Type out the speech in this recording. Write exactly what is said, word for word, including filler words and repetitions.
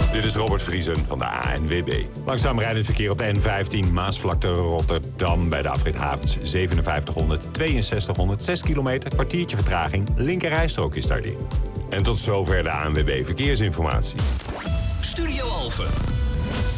Dit is Robert Vriesen van de A N W B. Langzaam rijdend verkeer op de N vijftien Maasvlakte Rotterdam bij de afrit Havens zevenenvijftighonderd, tweeënzestighonderd, zes kilometer, kwartiertje vertraging. Linkerrijstrook is daar dicht. En tot zover de A N W B Verkeersinformatie. Studio Alphen.